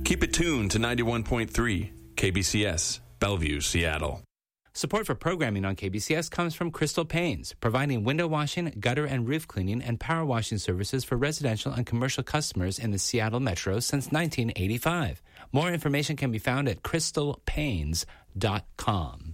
Keep it tuned to 91.3 KBCS, Bellevue, Seattle. Support for programming on KBCS comes from Crystal Paints, providing window washing, gutter and roof cleaning, and power washing services for residential and commercial customers in the Seattle Metro since 1985. More information can be found at crystalpaints.com.